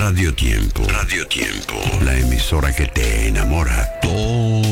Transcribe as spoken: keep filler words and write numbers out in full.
Radio Tiempo. Radio Tiempo. La emisora que te enamora todo